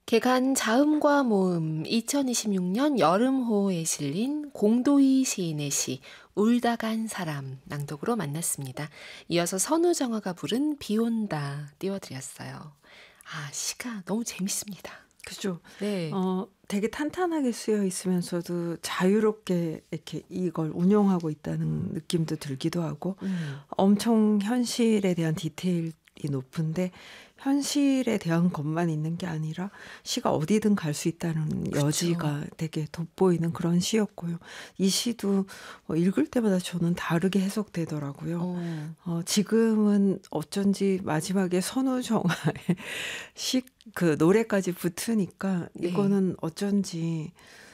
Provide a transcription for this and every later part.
개간 자음과 모음 2026년 여름호에 실린 공도희 시인의 시 울다 간 사람 낭독으로 만났습니다. 이어서 선우정아가 부른 비 온다 띄워드렸어요. 아, 시가 너무 재밌습니다. 그죠. 네. 되게 탄탄하게 쓰여 있으면서도 자유롭게 이렇게 이걸 운용하고 있다는 느낌도 들기도 하고 엄청 현실에 대한 디테일이 높은데 현실에 대한 것만 있는 게 아니라 시가 어디든 갈 수 있다는 그쵸. 여지가 되게 돋보이는 그런 시였고요. 이 시도 읽을 때마다 저는 다르게 해석되더라고요. 지금은 어쩐지 마지막에 선우정아의 그 노래까지 붙으니까 네. 이거는 어쩐지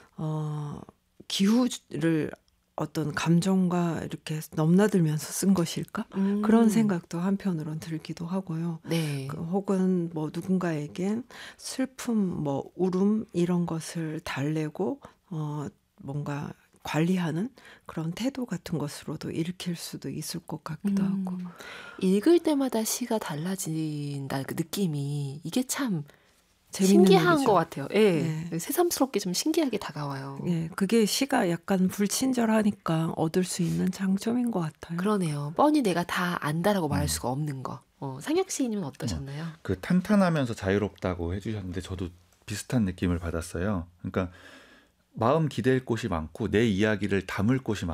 기후를 어떤 감정과 이렇게 넘나들면서 쓴 것일까? 그런 생각도 한편으론 들기도 하고요. 네. 혹은 뭐 누군가에겐 슬픔, 뭐 울음 이런 것을 달래고 뭔가 관리하는 그런 태도 같은 것으로도 읽힐 수도 있을 것 같기도 하고. 읽을 때마다 시가 달라진다 그 느낌이 이게 참 재밌는 신기한 일이죠. 것 같아요. 예. 네. 새삼스럽게 좀 신기하게 다가와요. 예, 그게 시가 약간 불친절하니까 얻을 수 있는 장점인 것 같아요. 그러네요. 뻔히 내가 다 안다라고 말할 수가 없는 거. 상혁 시인님은 어떠셨나요? 그 탄탄하면서 자유롭다고 해주셨는데 저도 비슷한 느낌을 받았어요. 그러니까 마음 기댈 곳이 많고 내 이야기를 담을 곳이